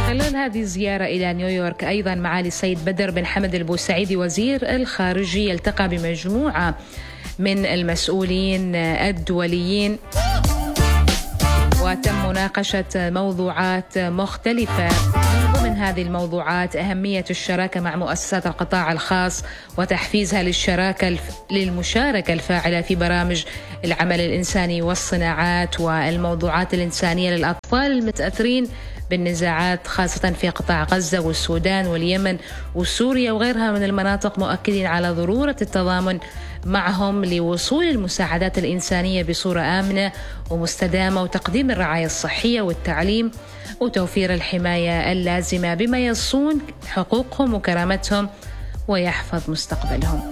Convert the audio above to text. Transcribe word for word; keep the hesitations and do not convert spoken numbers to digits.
خلال هذه الزيارة إلى نيويورك أيضا معالي السيد بدر بن حمد البوسعيدي وزير الخارجية التقى بمجموعة من المسؤولين الدوليين وتم مناقشة موضوعات مختلفة. من ضمن هذه الموضوعات أهمية الشراكة مع مؤسسات القطاع الخاص وتحفيزها للشراكة الف... للمشاركة الفاعلة في برامج العمل الإنساني والصناعات والموضوعات الإنسانية للأطفال المتأثرين بالنزاعات خاصة في قطاع غزة والسودان واليمن وسوريا وغيرها من المناطق، مؤكدين على ضرورة التضامن معهم لوصول المساعدات الإنسانية بصورة آمنة ومستدامة وتقديم الرعاية الصحية والتعليم وتوفير الحماية اللازمة بما يصون حقوقهم وكرامتهم ويحفظ مستقبلهم.